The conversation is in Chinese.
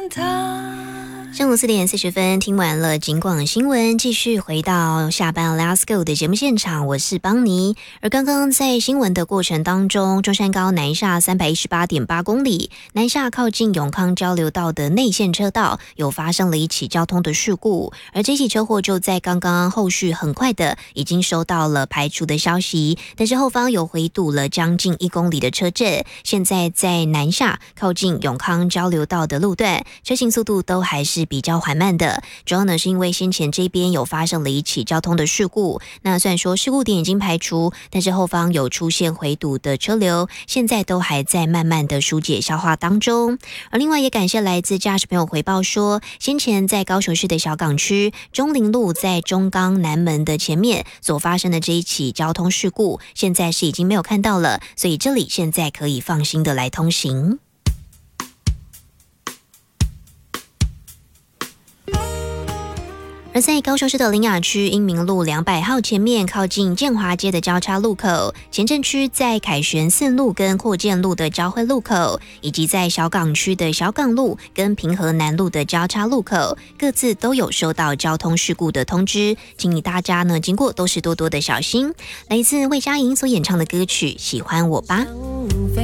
上午4点40分，听完了警广新闻，继续回到下班 Let's Go 的节目现场，我是邦尼。而刚刚在新闻的过程当中，中山高南下318.8公里，南下靠近永康交流道的内线车道有发生了一起交通的事故，而这起车祸就在刚刚后续很快的已经收到了排除的消息，但是后方有回堵了将近1公里的车阵，现在在南下靠近永康交流道的路段，车行速度都还是比较缓慢的，主要呢是因为先前这边有发生了一起交通的事故，那虽然说事故点已经排除，但是后方有出现回堵的车流，现在都还在慢慢的疏解消化当中。而另外也感谢来自驾驶朋友回报说，先前在高雄市的小港区中林路在中钢南门的前面所发生的这一起交通事故，现在是已经没有看到了，所以这里现在可以放心的来通行。而在高雄市的苓雅区英明路200号前面靠近建华街的交叉路口，前镇区在凯旋4路跟扩建路的交汇路口，以及在小港区的小港路跟平和南路的交叉路口，各自都有收到交通事故的通知，请你大家呢经过都是多多的小心。来自魏佳莹所演唱的歌曲《喜欢我吧》。